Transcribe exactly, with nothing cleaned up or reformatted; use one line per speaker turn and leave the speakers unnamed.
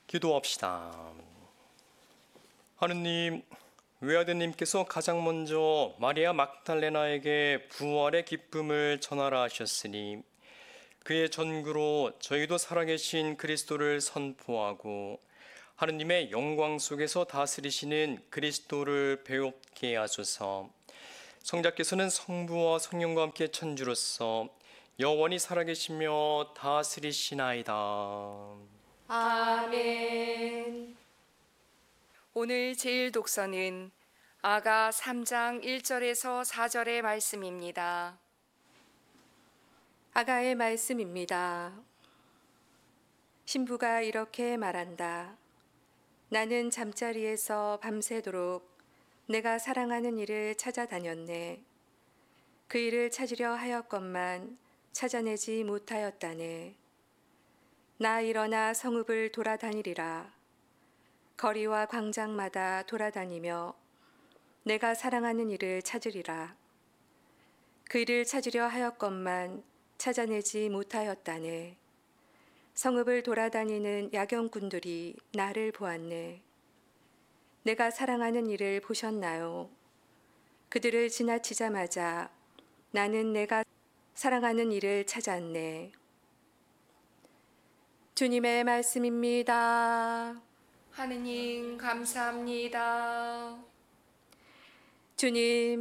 기도합시다. 하느님, 외아드님께서 가장 먼저 마리아 막달레나에게 부활의 기쁨을 전하라 하셨으니 그의 전구로 저희도 살아계신 그리스도를 선포하고 하느님의 영광 속에서 다스리시는 그리스도를 배웁게 하소서. 성자께서는 성부와 성령과 함께 천주로서 영원히 살아계시며 다스리시나이다.
아멘. 오늘 제일 독서는 아가 삼 장 일 절에서 사 절의 말씀입니다.
아가의 말씀입니다. 신부가 이렇게 말한다. 나는 잠자리에서 밤새도록 내가 사랑하는 이를 찾아다녔네. 그 일을 찾으려 하였건만 찾아내지 못하였다네. 나 일어나 성읍을 돌아다니리라. 거리와 광장마다 돌아다니며 내가 사랑하는 이를 찾으리라. 그 일을 찾으려 하였건만 찾아내지 못하였다네. 성읍을 돌아다니는 야경꾼들이 나를 보았네. 내가 사랑하는 이를 보셨나요? 그들을 지나치자마자 나는 내가 사랑하는 이를 찾았네. 주님의 말씀입니다.
하느님 감사합니다.
주님,